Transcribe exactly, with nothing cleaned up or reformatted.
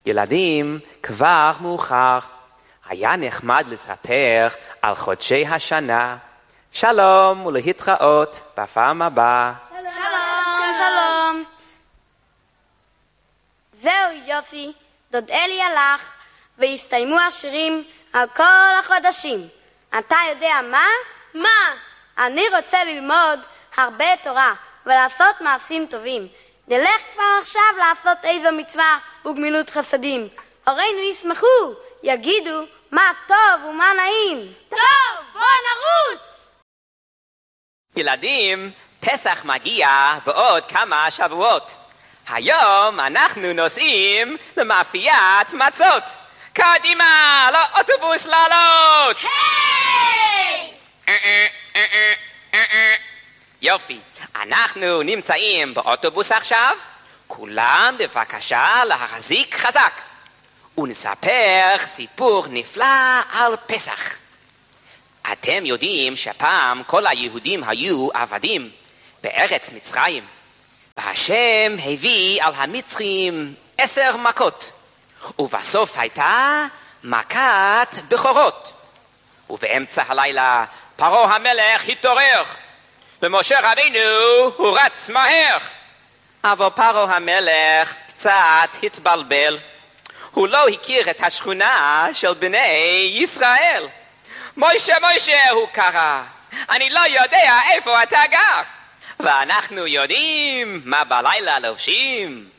ילדים, כבר מאוחר. היה נחמד לספר על חודשי השנה. שלום ולהתראות בפעם הבאה. שלום. שלום. שלום. זהו יופי, דוד אלי הלך והסתיימו השירים על כל החודשים. אתה יודע מה? מה? אני רוצה ללמוד הרבה תורה ולעשות מעשים טובים. נלך כבר עכשיו לעשות איזו מצווה וגמילות חסדים. הורינו ישמחו, יגידו מה טוב ומה נעים. טוב, בוא נרוץ! ילדים, פסח מגיע בעוד כמה שבועות. היום אנחנו נוסעים למאפיית מצות. קדימה, לאוטובוס לעלות! היי! יופי, אנחנו נמצאים באוטובוס עכשיו. כולם בבקשה להחזיק חזק. ונספר סיפור נפלא על פסח. אתם יודעים שפעם כל היהודים היו עבדים בארץ מצרים. והשם הביא על המצרים עשר מכות. ובסוף הייתה מכת בכורות. ובאמצע הלילה פרעה המלך התעורר. ומשה רבינו הוא רץ מהר. אבל פרעה המלך קצת התבלבל. הוא לא הכיר את השכונה של בני ישראל. מוישה מוישה הוא קרא. אני לא יודע איפה אתה גר. ואנחנו יודעים מה בלילה לובשים.